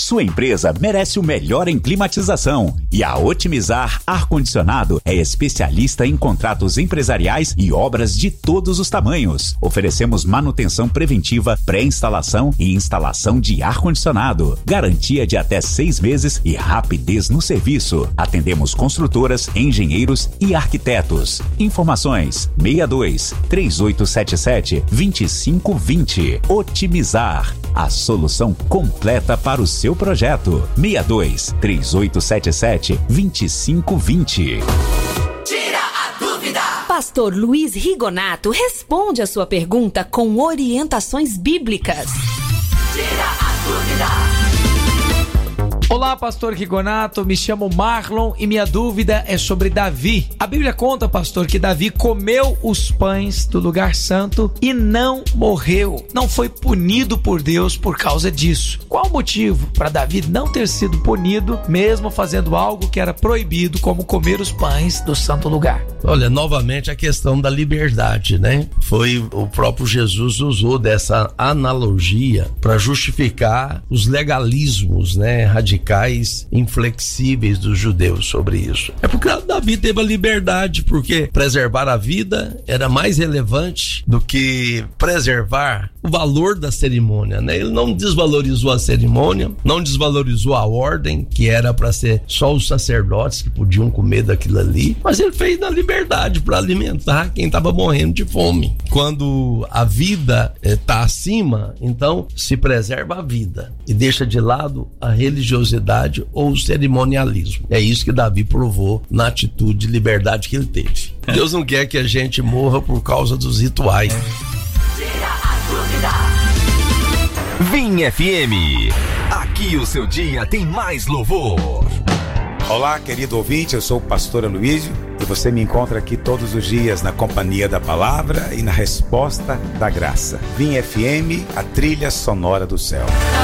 Sua empresa merece o melhor em climatização e a Otimizar Ar-Condicionado é especialista em contratos empresariais e obras de todos os tamanhos. Oferecemos manutenção preventiva, pré-instalação e instalação de ar-condicionado. Garantia de até 6 meses e rapidez no serviço. Atendemos construtoras, engenheiros e arquitetos. Informações 62 3877 2520. Otimizar, a solução completa para o seu projeto. 62 3877 2520. Tira a dúvida. Pastor Luiz Rigonato responde a sua pergunta com orientações bíblicas. Tira a dúvida. Olá, pastor Rigonato, me chamo Marlon e minha dúvida é sobre Davi. A Bíblia conta, pastor, que Davi comeu os pães do lugar santo e não morreu. Não foi punido por Deus por causa disso. Qual o motivo para Davi não ter sido punido, mesmo fazendo algo que era proibido, como comer os pães do santo lugar? Olha, novamente a questão da liberdade, né? Foi o próprio Jesus usou dessa analogia para justificar os legalismos, né, radicais, inflexíveis dos judeus sobre isso. É porque Davi teve a liberdade, porque preservar a vida era mais relevante do que preservar o valor da cerimônia, né? Ele não desvalorizou a cerimônia, não desvalorizou a ordem, que era para ser só os sacerdotes que podiam comer daquilo ali, mas ele fez na liberdade para alimentar quem estava morrendo de fome. Quando a vida está acima, então se preserva a vida e deixa de lado a religiosidade ou o cerimonialismo. É isso que Davi provou na atitude de liberdade que ele teve. Deus não quer que a gente morra por causa dos rituais. Vim FM. Aqui o seu dia tem mais louvor. Olá, querido ouvinte, eu sou o pastor Aloísio e você me encontra aqui todos os dias na companhia da palavra e na resposta da graça. Vim FM, a trilha sonora do céu.